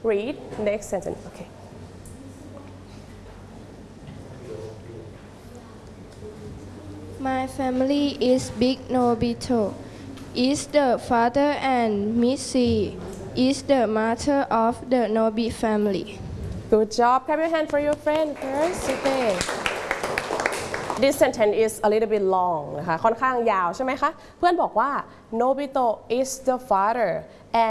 read next sentence. Okay. My family is big. Nobito is the father and Missy is the mother of the Nobi family. Good job. Clap your hand for your friend first. Okay. This sentence is a little bit long นะคะค่อนข้างยาวใช่ไหมคะเพื่อนบอกว่า Nobito is the father and